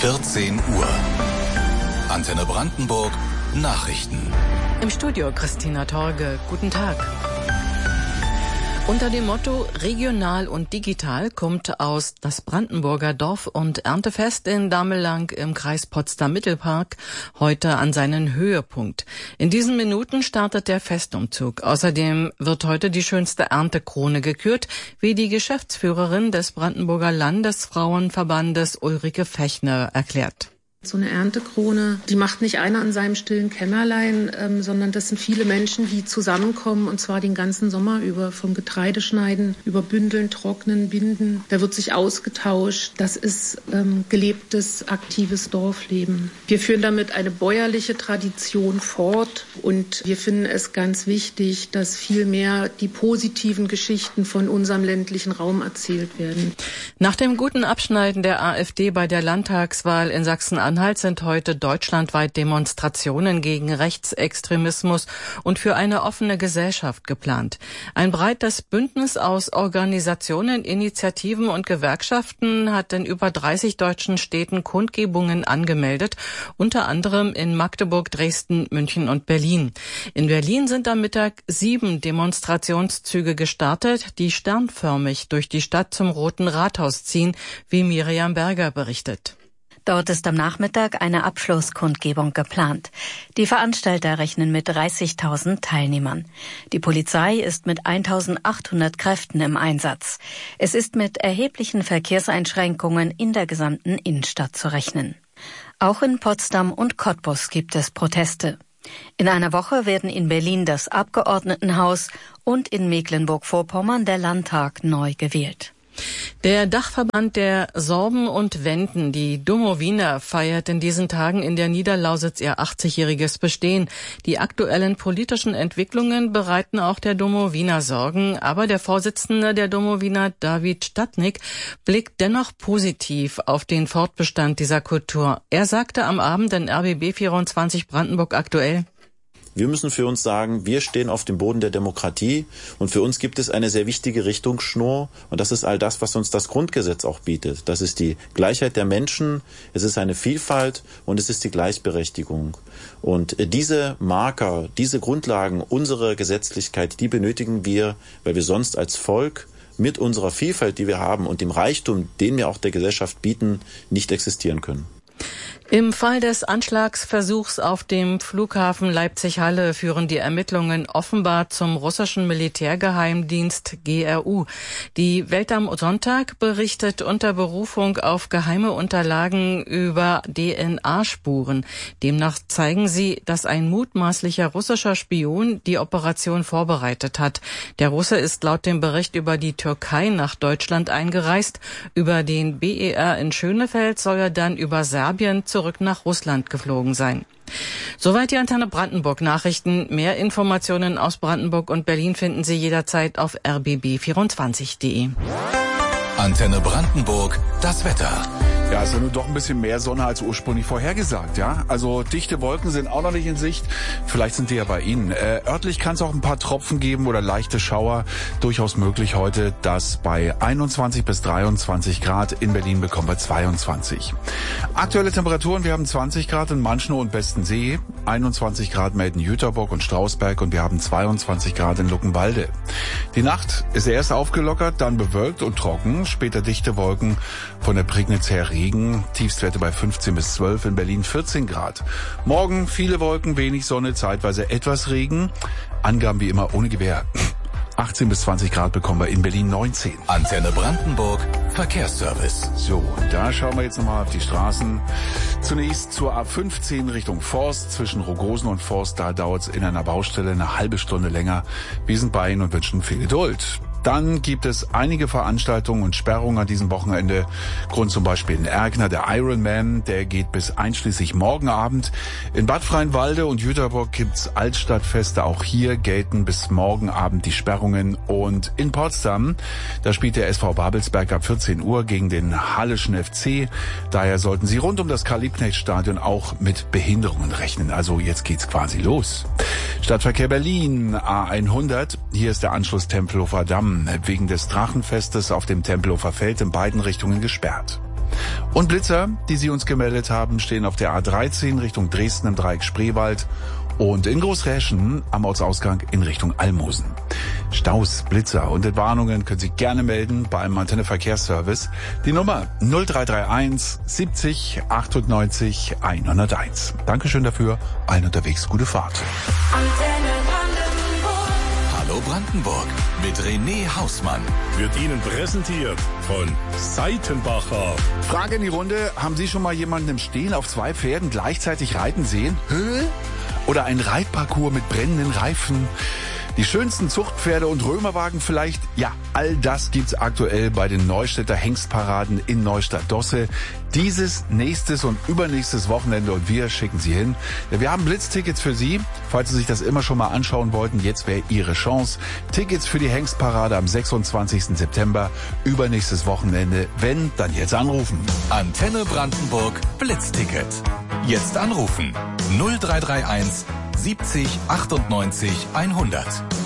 14 Uhr. Antenne Brandenburg Nachrichten. Im Studio Christina Torge. Guten Tag. Unter dem Motto Regional und Digital kommt aus das Brandenburger Dorf- und Erntefest in Damelang im Kreis Potsdam-Mittelpark heute an seinen Höhepunkt. In diesen Minuten startet der Festumzug. Außerdem wird heute die schönste Erntekrone gekürt, wie die Geschäftsführerin des Brandenburger Landesfrauenverbandes Ulrike Fechner erklärt. So eine Erntekrone, die macht nicht einer an seinem stillen Kämmerlein, sondern das sind viele Menschen, die zusammenkommen, und zwar den ganzen Sommer über, vom Getreideschneiden über Bündeln, Trocknen, Binden. Da wird sich ausgetauscht. Das ist gelebtes, aktives Dorfleben. Wir führen damit eine bäuerliche Tradition fort, und wir finden es ganz wichtig, dass viel mehr die positiven Geschichten von unserem ländlichen Raum erzählt werden. Nach dem guten Abschneiden der AfD bei der Landtagswahl in Sachsen-Anhalt sind heute deutschlandweit Demonstrationen gegen Rechtsextremismus und für eine offene Gesellschaft geplant. Ein breites Bündnis aus Organisationen, Initiativen und Gewerkschaften hat in über 30 deutschen Städten Kundgebungen angemeldet, unter anderem in Magdeburg, Dresden, München und Berlin. In Berlin sind am Mittag 7 Demonstrationszüge gestartet, die sternförmig durch die Stadt zum Roten Rathaus ziehen, wie Miriam Berger berichtet. Dort ist am Nachmittag eine Abschlusskundgebung geplant. Die Veranstalter rechnen mit 30.000 Teilnehmern. Die Polizei ist mit 1.800 Kräften im Einsatz. Es ist mit erheblichen Verkehrseinschränkungen in der gesamten Innenstadt zu rechnen. Auch in Potsdam und Cottbus gibt es Proteste. In einer Woche werden in Berlin das Abgeordnetenhaus und in Mecklenburg-Vorpommern der Landtag neu gewählt. Der Dachverband der Sorben und Wenden, die Domowiner, feiert in diesen Tagen in der Niederlausitz ihr 80-jähriges Bestehen. Die aktuellen politischen Entwicklungen bereiten auch der Domowiner Sorgen, aber der Vorsitzende der Domowiner, David Stadnik, blickt dennoch positiv auf den Fortbestand dieser Kultur. Er sagte am Abend in RBB 24 Brandenburg aktuell: Wir müssen für uns sagen, wir stehen auf dem Boden der Demokratie, und für uns gibt es eine sehr wichtige Richtungsschnur, und das ist all das, was uns das Grundgesetz auch bietet. Das ist die Gleichheit der Menschen, es ist eine Vielfalt und es ist die Gleichberechtigung. Und diese Marker, diese Grundlagen unserer Gesetzlichkeit, die benötigen wir, weil wir sonst als Volk mit unserer Vielfalt, die wir haben, und dem Reichtum, den wir auch der Gesellschaft bieten, nicht existieren können. Im Fall des Anschlagsversuchs auf dem Flughafen Leipzig-Halle führen die Ermittlungen offenbar zum russischen Militärgeheimdienst GRU. Die Welt am Sonntag berichtet unter Berufung auf geheime Unterlagen über DNA-Spuren. Demnach zeigen sie, dass ein mutmaßlicher russischer Spion die Operation vorbereitet hat. Der Russe ist laut dem Bericht über die Türkei nach Deutschland eingereist. Über den BER in Schönefeld soll er dann über Serbien zurück nach Russland geflogen sein. Soweit die Antenne Brandenburg Nachrichten. Mehr Informationen aus Brandenburg und Berlin finden Sie jederzeit auf rbb24.de. Antenne Brandenburg, das Wetter. Ja, ist ja nun doch ein bisschen mehr Sonne als ursprünglich vorhergesagt, ja. Also dichte Wolken sind auch noch nicht in Sicht. Vielleicht sind die ja bei Ihnen. Örtlich kann es auch ein paar Tropfen geben oder leichte Schauer. Durchaus möglich heute, dass bei 21 bis 23 Grad. In Berlin bekommen wir 22. Aktuelle Temperaturen, wir haben 20 Grad in Manschnow und Bestensee, 21 Grad melden Jüterbock und Strausberg, und wir haben 22 Grad in Luckenwalde. Die Nacht ist erst aufgelockert, dann bewölkt und trocken, später dichte Wolken, von der Prignitz her Regen, Tiefstwerte bei 15 bis 12, in Berlin 14 Grad. Morgen viele Wolken, wenig Sonne, zeitweise etwas Regen. Angaben wie immer ohne Gewähr. 18 bis 20 Grad bekommen wir in Berlin 19. Antenne Brandenburg, Verkehrsservice. So, da schauen wir jetzt nochmal auf die Straßen. Zunächst zur A15 Richtung Forst. Zwischen Rogosen und Forst, da dauert es in einer Baustelle eine halbe Stunde länger. Wir sind bei Ihnen und wünschen viel Geduld. Dann gibt es einige Veranstaltungen und Sperrungen an diesem Wochenende. Grund zum Beispiel in Erkner, der Ironman, der geht bis einschließlich morgen Abend. In Bad Freienwalde und Jüterbock gibt's Altstadtfeste. Auch hier gelten bis morgen Abend die Sperrungen. Und in Potsdam, da spielt der SV Babelsberg ab 14 Uhr gegen den Halleschen FC. Daher sollten Sie rund um das Karl-Liebknecht-Stadion auch mit Behinderungen rechnen. Also jetzt geht's quasi los. Stadtverkehr Berlin, A100. Hier ist der Anschluss Tempelhofer Damm wegen des Drachenfestes auf dem Tempelhofer Feld in beiden Richtungen gesperrt. Und Blitzer, die Sie uns gemeldet haben, stehen auf der A13 Richtung Dresden im Dreieck Spreewald und in Großräschen am Ortsausgang in Richtung Almosen. Staus, Blitzer und Entwarnungen können Sie gerne melden beim Antenne Verkehrsservice. Die Nummer 0331 70 98 101. Dankeschön dafür. Allen unterwegs gute Fahrt. Hallo Brandenburg mit René Hausmann. Wird Ihnen präsentiert von Seitenbacher. Frage in die Runde. Haben Sie schon mal jemanden im Stehen auf 2 Pferden gleichzeitig reiten sehen? Oder ein Reitparcours mit brennenden Reifen? Die schönsten Zuchtpferde und Römerwagen vielleicht? Ja, all das gibt's aktuell bei den Neustädter Hengstparaden in Neustadt-Dosse. Dieses, nächstes und übernächstes Wochenende und wir schicken Sie hin. Wir haben Blitztickets für Sie. Falls Sie sich das immer schon mal anschauen wollten, jetzt wäre Ihre Chance. Tickets für die Hengstparade am 26. September, übernächstes Wochenende. Wenn, dann jetzt anrufen. Antenne Brandenburg Blitzticket. Jetzt anrufen. 0331 70 98 100.